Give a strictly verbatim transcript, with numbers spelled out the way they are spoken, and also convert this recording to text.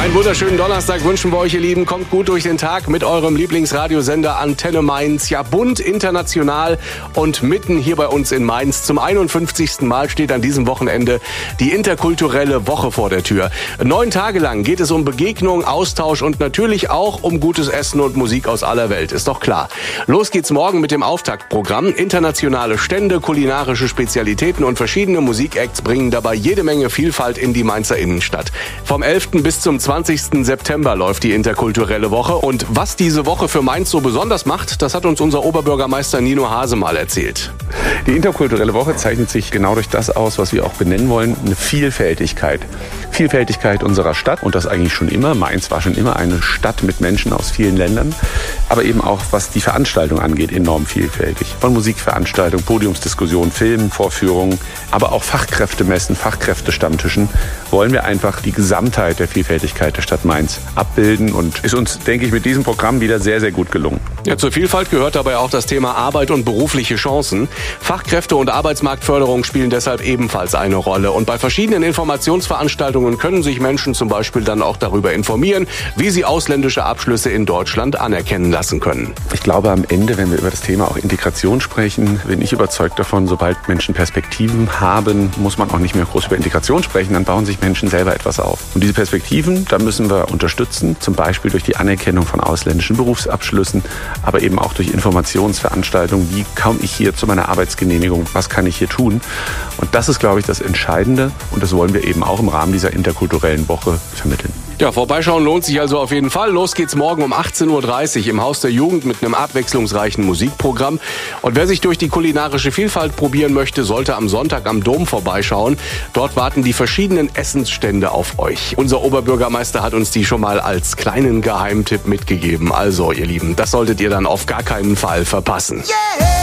Einen wunderschönen Donnerstag wünschen wir euch, ihr Lieben. Kommt gut durch den Tag mit eurem Lieblingsradiosender Antenne Mainz. Ja, bunt, international und mitten hier bei uns in Mainz. Zum einundfünfzigsten Mal steht an diesem Wochenende die interkulturelle Woche vor der Tür. Neun Tage lang geht es um Begegnung, Austausch und natürlich auch um gutes Essen und Musik aus aller Welt. Ist doch klar. Los geht's morgen mit dem Auftaktprogramm. Internationale Stände, kulinarische Spezialitäten und verschiedene Musikacts bringen dabei jede Menge Vielfalt in die Mainzer Innenstadt. Vom elften bis zum zwanzigsten September läuft die interkulturelle Woche. Und was diese Woche für Mainz so besonders macht, das hat uns unser Oberbürgermeister Nino Hase mal erzählt. Die interkulturelle Woche zeichnet sich genau durch das aus, was wir auch benennen wollen, eine Vielfältigkeit. Vielfältigkeit unserer Stadt und das eigentlich schon immer. Mainz war schon immer eine Stadt mit Menschen aus vielen Ländern, aber eben auch, was die Veranstaltung angeht, enorm vielfältig. Von Musikveranstaltungen, Podiumsdiskussionen, Filmen, Vorführungen, aber auch Fachkräftemessen, Fachkräftestammtischen wollen wir einfach die Gesamtheit der Vielfältigkeit der Stadt Mainz abbilden und ist uns, denke ich, mit diesem Programm wieder sehr, sehr gut gelungen. Ja, zur Vielfalt gehört dabei auch das Thema Arbeit und berufliche Chancen. Fachkräfte- und Arbeitsmarktförderung spielen deshalb ebenfalls eine Rolle. Und bei verschiedenen Informationsveranstaltungen können sich Menschen zum Beispiel dann auch darüber informieren, wie sie ausländische Abschlüsse in Deutschland anerkennen lassen können. Ich glaube, am Ende, wenn wir über das Thema auch Integration sprechen, bin ich überzeugt davon, sobald Menschen Perspektiven haben, muss man auch nicht mehr groß über Integration sprechen, dann bauen sich Menschen selber etwas auf. Und diese Perspektiven, da müssen wir unterstützen, zum Beispiel durch die Anerkennung von ausländischen Berufsabschlüssen, aber eben auch durch Informationsveranstaltungen, wie komme ich hier zu meiner Arbeitsgenehmigung, was kann ich hier tun? Und das ist, glaube ich, das Entscheidende und das wollen wir eben auch im Rahmen dieser interkulturellen Woche vermitteln. Ja, vorbeischauen lohnt sich also auf jeden Fall. Los geht's morgen um achtzehn Uhr dreißig im Haus der Jugend mit einem abwechslungsreichen Musikprogramm. Und wer sich durch die kulinarische Vielfalt probieren möchte, sollte am Sonntag am Dom vorbeischauen. Dort warten die verschiedenen Essensstände auf euch. Unser Oberbürgermeister hat uns die schon mal als kleinen Geheimtipp mitgegeben. Also, ihr Lieben, das solltet ihr dann auf gar keinen Fall verpassen. Yeah!